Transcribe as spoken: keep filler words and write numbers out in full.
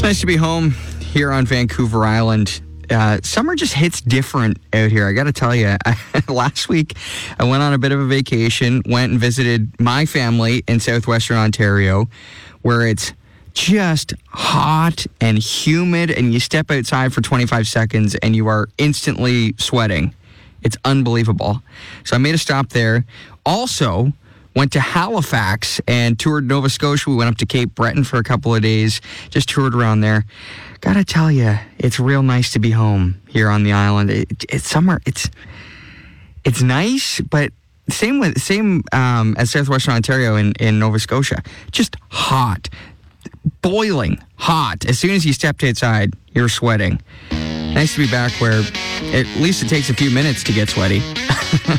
Nice to be home here on Vancouver Island. Uh, summer just hits different out here. I got to tell you, last week I went on a bit of a vacation, went and visited my family in southwestern Ontario, where it's just hot and humid, and you step outside for twenty-five seconds and you are instantly sweating. It's unbelievable. So I made a stop there. Also, went to Halifax and toured Nova Scotia. We went up to Cape Breton for a couple of days, just toured around there. Gotta tell you, it's real nice to be home here on the island. It, it's summer. It's it's nice, but same with same um, as southwestern Ontario in, in Nova Scotia. Just hot, boiling hot. As soon as you stepped outside, you're sweating. Nice to be back where at least it takes a few minutes to get sweaty.